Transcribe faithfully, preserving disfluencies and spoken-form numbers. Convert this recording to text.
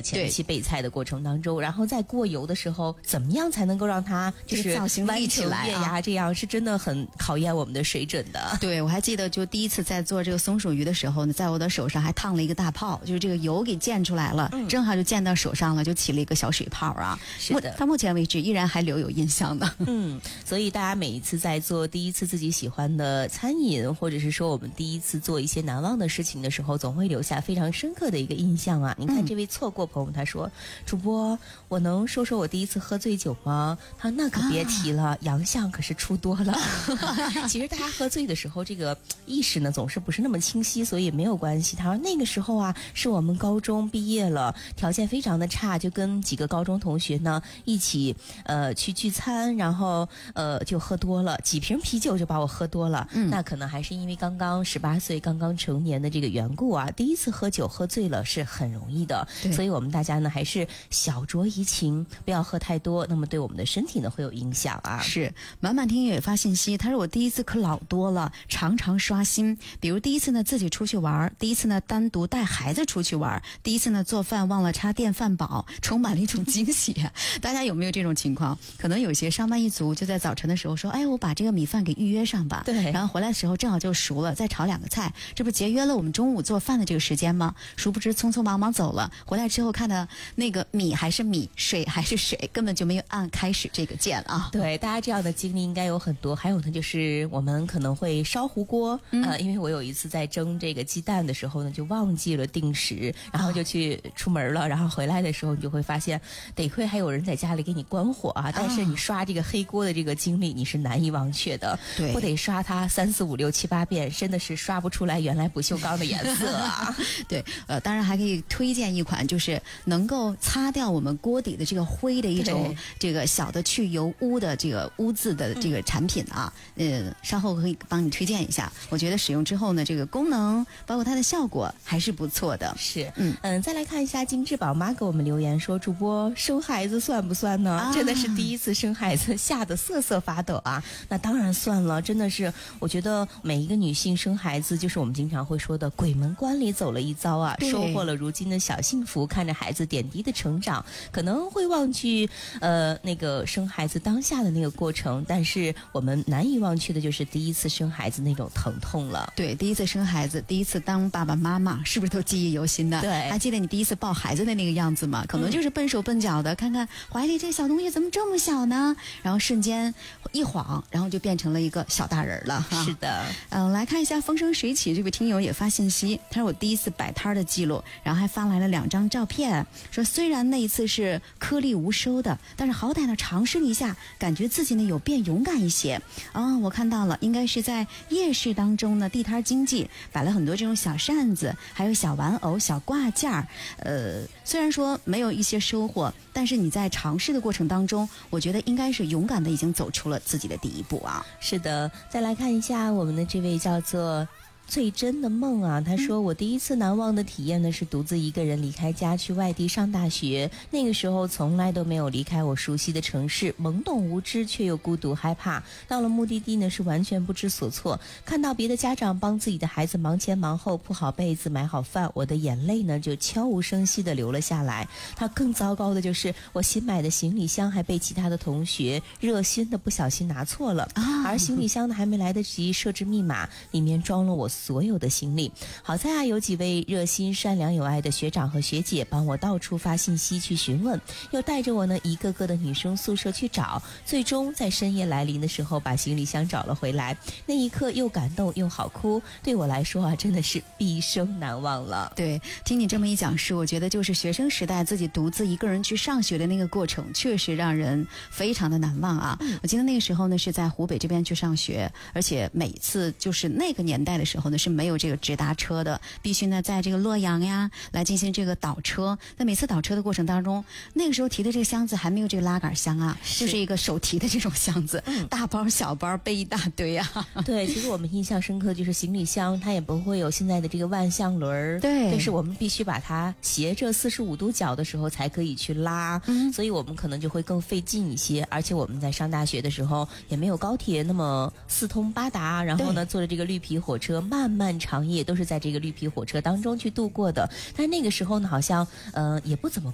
前期备菜的过程当中，然后在过油的时候，怎么样才能够让它就是弯起来啊？这样是真的很考验我们的水准的。 对，我还记得就第一次在做这个松鼠鱼的时候呢，在我的手上还烫了一个大泡，就是这个油给溅出来了，嗯、正好就溅到手上了，就起了一个小水泡啊。 是的， 到目前为止依然还留有印象的。 嗯，所以大家每一次在做第一次自己喜欢的餐饮，或者是说我们第一次做一些难忘的事情的时候，总会留下非常深刻的一个印象啊。你看这位错过朋友，他说：“主播，我能说说我第一次喝醉酒吗？”他说：“那可别提了，啊、洋相可是出多了。”其实大家喝醉的时候，这个意识呢总是不是那么清晰，所以也没有关系。他说那个时候啊，是我们高中毕业了，条件非常的差，就跟几个高中同学呢一起呃去聚餐，然后呃就喝多了，几瓶啤酒就把我喝多了。嗯，那可能还是因为刚刚十八岁，刚刚成年的这个缘故啊，第一次喝酒喝醉了是很容易的。所以我们大家呢还是小酌怡情，不要喝太多，那么对我们的身体呢会有影响啊。 是，满满听也发信息，他说我第一次可老多了，常常刷新。比如第一次呢自己出去玩，第一次呢单独带孩子出去玩，第一次呢做饭忘了插电饭煲，充满了一种惊喜。大家有没有这种情况？可能有些上班一族就在早晨的时候说，哎，我把这个米饭给预约上吧。 对， 然后回来的时候正好就熟了，再炒两个菜，这不节约了我们中午做饭的这个时间吗？殊不知匆匆忙忙走了，回来之后看到那个米还是米，水还是水，根本就没有按开始这个键啊。 对，大家这样的经历应该有很多。还有呢，就是我们可能会烧糊锅，嗯、呃，因为我有一次在蒸这个鸡蛋的时候呢，就忘记了定时，然后就去出门了，然后回来的时候你就会发现，得亏还有人在家里给你关火啊，但是你刷这个黑锅的这个经历你是难以忘却的。 对， 不得刷它三四五六七八遍，真的是刷不出来原来不锈钢的颜色啊。 对，呃，当然还可以推荐一款，就是能够擦掉我们锅底的这个灰的一种这个小的去油污的这个污渍的这个产品啊。嗯、呃，稍后可以帮你推荐一下。我觉得使用之后呢，这个功能包括它的效果还是不错的。 是，嗯嗯，再来看一下金志宝妈给我们留言说，主播生孩子算不算呢？啊、真的是第一次生孩子，吓得瑟瑟发抖啊。那当然算了，真的是，我觉得每一个女性生孩子，就是我们经常会说的鬼门关里走了一遭啊，收获了如今的小幸福，看着孩子点滴的成长，可能会忘记呃那个生孩子当下的那个过程，但是我们难以忘却的就是第一次生孩子那种疼痛了。 对，第一次生孩子，第一次当爸爸妈妈，是不是都记忆犹新的？ 对， 还记得你第一次抱孩子的那个样子吗？可能就是笨手笨脚的，嗯、看看怀里这小东西怎么这么小呢？然后瞬间一晃，然后就变成了一个小大人了。 是的， 嗯、呃，来看一下风生水起这位听友也发信息，他说我第一次摆摊的记录，然后还发来了两张照片，说虽然那一次是颗粒无收的，但是好歹呢尝试了一下，感觉自己呢有变勇敢一些啊。我看到了，应该是在夜市当中呢，地摊经济摆了很多这种小扇子，还有小玩偶、小挂件儿。呃，虽然说没有一些收获，但是你在尝试的过程当中，我觉得应该是勇敢的已经走出了自己的第一步啊。 是的，再来看一下我们的这位叫做最真的梦啊，他说我第一次难忘的体验呢是独自一个人离开家去外地上大学，那个时候从来都没有离开我熟悉的城市，懵懂无知却又孤独害怕，到了目的地呢是完全不知所措，看到别的家长帮自己的孩子忙前忙后，铺好被子买好饭，我的眼泪呢就悄无声息地流了下来。他更糟糕的就是我新买的行李箱还被其他的同学热心的不小心拿错了，啊、而行李箱呢还没来得及设置密码，里面装了我所有的行李。好在啊有几位热心善良有爱的学长和学姐帮我到处发信息去询问，又带着我呢一个个的女生宿舍去找，最终在深夜来临的时候把行李箱找了回来。那一刻又感动又好哭，对我来说啊真的是毕生难忘了。 对，听你这么一讲述，我觉得就是学生时代自己独自一个人去上学的那个过程确实让人非常的难忘啊。嗯、我记得那个时候呢是在湖北这边去上学，而且每次就是那个年代的时候呢是没有这个直达车的，必须呢在这个洛阳呀来进行这个倒车。在每次倒车的过程当中，那个时候提的这个箱子还没有这个拉杆箱啊，是就是一个手提的这种箱子，嗯、大包小包背一大堆啊。 对，其实我们印象深刻就是行李箱它也不会有现在的这个万向轮， 对， 但是我们必须把它斜着四十五度角的时候才可以去拉，嗯、所以我们可能就会更费劲一些。而且我们在上大学的时候也没有高铁那么四通八达，然后呢坐着这个绿皮火车漫漫长夜都是在这个绿皮火车当中去度过的。但是那个时候呢好像呃也不怎么